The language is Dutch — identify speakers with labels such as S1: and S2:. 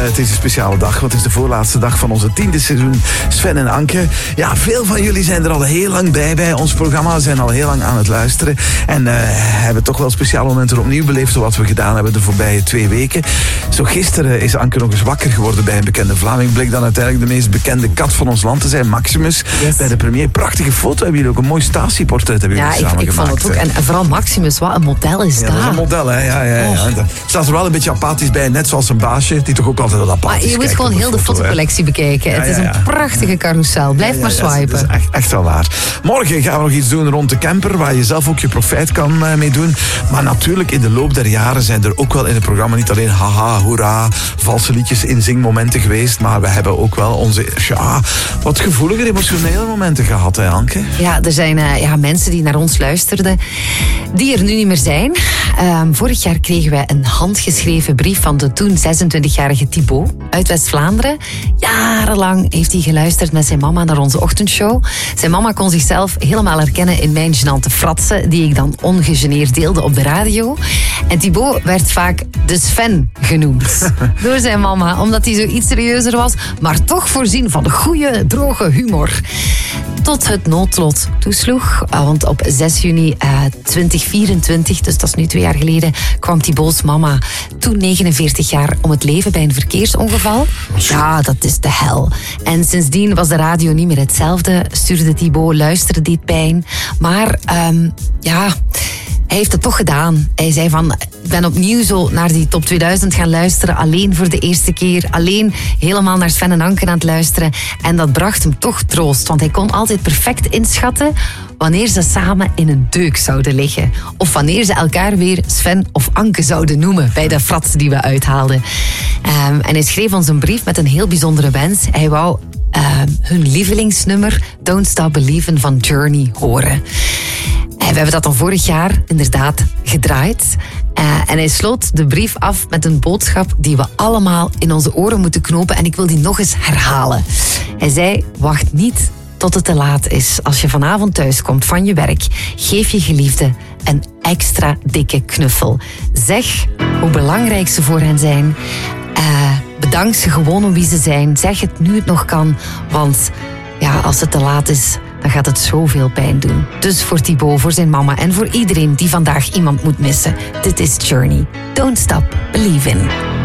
S1: het is een speciale dag, want het is de voorlaatste dag van onze 10e seizoen Sven en Anke. Ja, veel van jullie zijn er al heel lang bij ons programma, zijn al heel lang aan het luisteren en hebben toch wel speciale momenten opnieuw beleefd wat we gedaan hebben de voorbije 2 weken. Zo gisteren is Anke nog eens wakker geworden bij een bekende Vlaming. Bleek dan uiteindelijk de meest bekende kat van ons land te zijn, Maximus.
S2: Yes.
S1: Bij de première, prachtige foto hebben jullie ook, een mooi statieportret hebben jullie samen
S2: ik
S1: gemaakt.
S2: vond het ook. En vooral Maximus, wat een model is dat.
S1: Ja, dat is een model, hè. Ja. Daar staat er wel een beetje apathisch bij, net zoals zijn baasje, die toch ook altijd wat apathisch kijkt.
S2: Maar je moet gewoon heel de fotocollectie bekijken. Het is een prachtige carousel. Blijf maar swipen.
S1: Dat is echt wel waar. Morgen gaan we nog iets doen rond de camper, waar je zelf ook je profijt kan mee doen. Maar natuurlijk, in de loop der jaren zijn er ook wel in het programma niet alleen haha, hoera, valse liedjes in zingmomenten geweest, maar we hebben ook wel onze, wat gevoeliger, emotionele momenten gehad, hè, Anke?
S2: Ja, er zijn mensen die naar ons luisterden, die er nu niet meer zijn. Vorig jaar kregen wij een handgeschreven brief van de toen 26-jarige Thibaut uit West-Vlaanderen. Jarenlang heeft hij geluisterd met zijn mama naar onze ochtendshow. Zijn mama kon zichzelf helemaal herkennen in mijn gênante fratsen, die ik dan ongegeneerd deelde op de radio. En Thibaut werd vaak de Sven genoemd door zijn mama, omdat hij zo iets serieuzer was, maar toch voorzien van goede, droge humor. Tot het noodlot toesloeg. Want op 6 juni 2024, dus dat is nu 2 jaar geleden, kwam Thibauts mama, toen 49 jaar, om het leven bij een verkeersongeval. Ja, dat is de hel. En sindsdien was de radio niet meer hetzelfde. Stuurde Thibaut, luisterde dit pijn. Maar hij heeft het toch gedaan. Hij zei van, ik ben opnieuw zo naar die top 2000 gaan luisteren. Alleen voor de eerste keer. Alleen helemaal naar Sven en Anke aan het luisteren. En dat bracht hem toch troost. Want hij kon altijd perfect inschatten wanneer ze samen in een deuk zouden liggen. Of wanneer ze elkaar weer Sven of Anke zouden noemen. Bij de frats die we uithaalden. En hij schreef ons een brief met een heel bijzondere wens. Hij wou hun lievelingsnummer Don't Stop Believin' van Journey horen. We hebben dat dan vorig jaar inderdaad gedraaid. En hij sloot de brief af met een boodschap die we allemaal in onze oren moeten knopen. En ik wil die nog eens herhalen. Hij zei, wacht niet tot het te laat is. Als je vanavond thuiskomt van je werk, geef je geliefde een extra dikke knuffel. Zeg hoe belangrijk ze voor hen zijn. Bedank ze gewoon om wie ze zijn. Zeg het nu het nog kan. Want als het te laat is, dan gaat het zoveel pijn doen. Dus voor Thibaut, voor zijn mama en voor iedereen die vandaag iemand moet missen. Dit is Journey. Don't Stop Believin'.